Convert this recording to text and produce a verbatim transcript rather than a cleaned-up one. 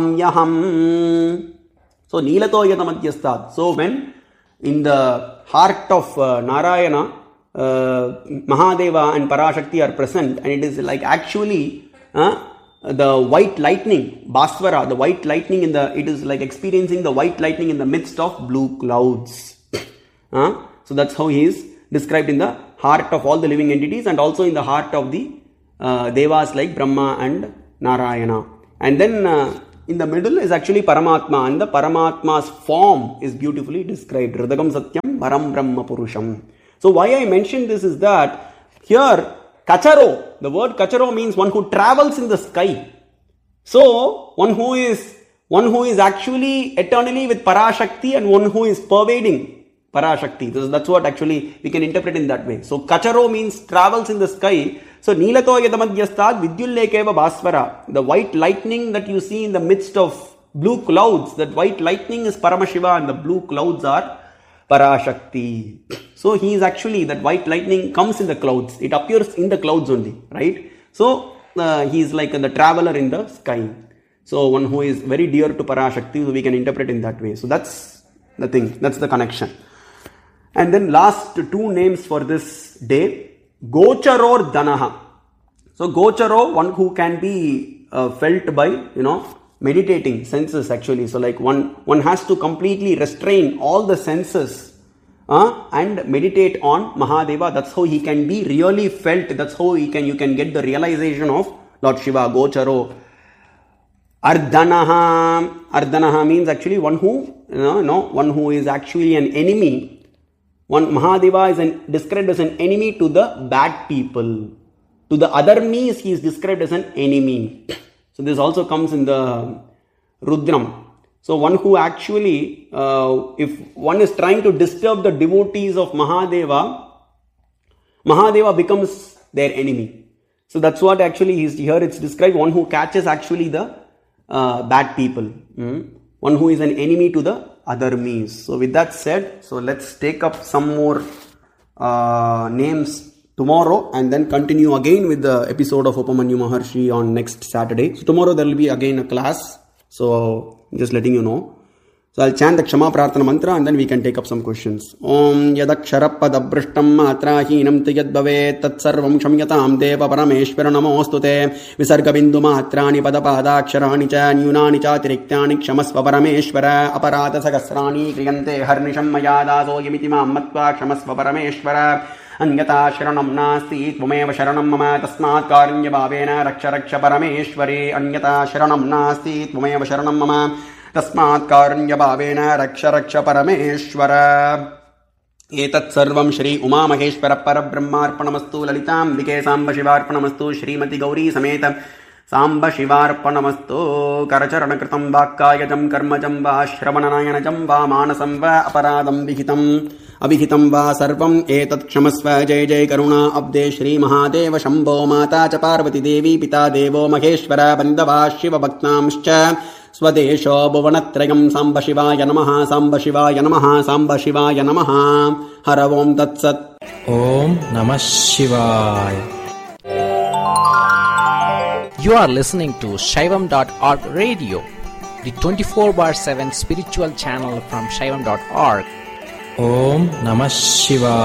yaham. So Nilato Yadamadhyastad. So when in the heart of uh, Narayana, uh, Mahadeva and Parashakti are present, and it is like actually uh, the white lightning, Bhaswara, the white lightning in the, it is like experiencing the white lightning in the midst of blue clouds. Uh, so that's how he is described in the heart of all the living entities and also in the heart of the uh, Devas like Brahma and Narayana. And then uh, in the middle is actually Paramatma, and the Paramatma's form is beautifully described. Hridagam Satyam Param Brahma Purusham. So why I mentioned this is that here Kacharo, the word Kacharo means one who travels in the sky. So one who is one who is actually eternally with Parashakti and one who is pervading Parashakti. This, that's what actually we can interpret in that way. So Kacharo means travels in the sky. So Nilato Yadamadhyastad Vidyullekeva Bhaswara. The white lightning that you see in the midst of blue clouds, that white lightning is Paramashiva and the blue clouds are Parashakti. So he is actually, that white lightning comes in the clouds. It appears in the clouds only, right? So uh, he is like the traveler in the sky. So one who is very dear to Parashakti, so we can interpret in that way. So that's the thing, that's the connection. And then last two names for this day, Gocharo Danaha. So Gocharo, one who can be uh, felt by, you know, meditating senses actually. So like one, one has to completely restrain all the senses uh, and meditate on Mahadeva. That's how he can be really felt. That's how he can, you can get the realization of Lord Shiva, Gocharo. Ardhanaha. Ardhanaha means actually one who, you know, no, one who is actually an enemy. One Mahadeva is an, described as an enemy to the bad people. To the other me's, he is described as an enemy. So this also comes in the Rudram. So one who actually, uh, if one is trying to disturb the devotees of Mahadeva, Mahadeva becomes their enemy. So that's what actually is here it's described, one who catches actually the uh, bad people. Mm? One who is an enemy to the other me's. So with that said, so let's take up some more uh, names tomorrow and then continue again with the episode of Upamanyu Maharshi on next Saturday. So tomorrow there will be again a class. So just letting you know. So I'll chant the Kshama Prarthana mantra and then we can take up some questions. Om Yadaksharappada Brishtam Matra Hinam Tiyad Bhave Tat Sarvam Kshamyatam Deva Parameshwara Namostute Visarga Bindu Matrani Padapada Ksharani Cha Nyunani Cha Tiriktani Kshamasva Parameshwara Aparata Sagasrani Kriyante Harnisham Mayada So Yamitima Matva Kshamasva Parameshwara Anyata Sharanam Nasti Tvameva Sharanam Mama Tasmat Karanya Bhavena Raksha Raksha Parameshwari Anyata Sharanam Nasti Tvameva Sharanam Mama Tasmat Karanya Bhavena Raksha Raksha Parameshwara Etat Sarvam Shri Uma Maheshwara Parabrahmarpanamastu Lalitam Dike Samba Shivarpanamastu Shrimati Gauri Sameta Samba Shivarpanamastu Karacharanakritam Vakkayajam Karmajam Va Shravananayanajam Va Manasam Va Aparadam Vihitam Avihitam Va Sarvam Etat Kshamasva Jai Jai Karuna Abde Shri Mahadeva Shambho Mata Cha Parvati Devi Pita Devo Maheshwara Bandava Shiva Bhaktamscha Swadesho Bhuvanatrayam Samba Shivaya Namaha Samba Shivaya Namaha Samba Shivaya Namaha Haravom Tatsat Om Namah Shivaya. You are listening to Shaivam dot org radio, the twenty-four bar seven spiritual channel from Shaivam dot org. Om Namah Shivaya.